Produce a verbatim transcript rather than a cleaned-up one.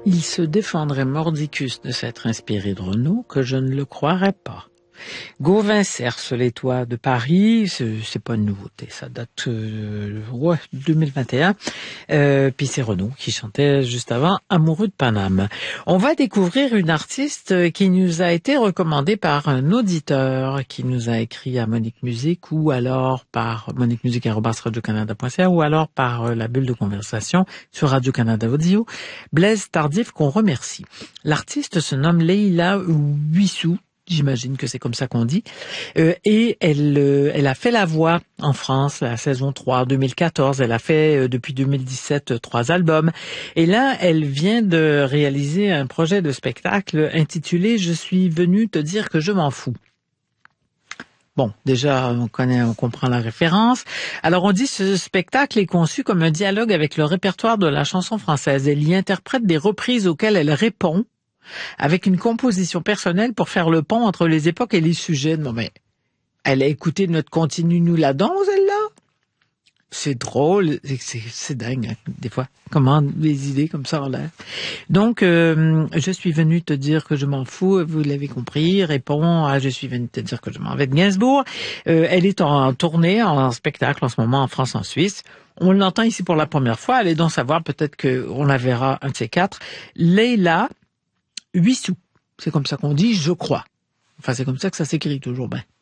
Il se défendrait mordicus de s'être inspiré de Renaud, que je ne le croirais pas. Gauvin Cerce-les-Toits de Paris, c'est, c'est pas une nouveauté, ça date euh, ouais, deux mille vingt et un. Euh, puis c'est Renaud qui chantait juste avant Amoureux de Paname. On va découvrir une artiste qui nous a été recommandée par un auditeur qui nous a écrit à Monique Musique ou alors par monique musique arobase radio canada point c a ou alors par la bulle de conversation sur Radio-Canada Audio. Blaise Tardif qu'on remercie. L'artiste se nomme Leila Huissou. J'imagine que c'est comme ça qu'on dit. Euh, et elle euh, elle a fait la voix en France, la saison trois, deux mille quatorze. Elle a fait euh, depuis deux mille dix-sept euh, trois albums. Et là, elle vient de réaliser un projet de spectacle intitulé « Je suis venue te dire que je m'en fous ». Bon, déjà, on connaît, on comprend la référence. Alors, on dit ce spectacle est conçu comme un dialogue avec le répertoire de la chanson française. Elle y interprète des reprises auxquelles elle répond avec une composition personnelle pour faire le pont entre les époques et les sujets. Non mais, elle a écouté notre Continue-nous la danse, elle là. C'est drôle, c'est, c'est, c'est dingue, hein, des fois, comment les idées comme ça en l'air. Donc, euh, je suis venue te dire que je m'en fous, vous l'avez compris, répond à je suis venue te dire que je m'en vais de Gainsbourg. Euh, elle est en tournée, en spectacle en ce moment en France, en Suisse. On l'entend ici pour la première fois, allez donc savoir, peut-être qu'on la verra un de ces quatre. Leila Huissou, c'est comme ça qu'on dit, je crois. Enfin, c'est comme ça que ça s'écrit toujours bien.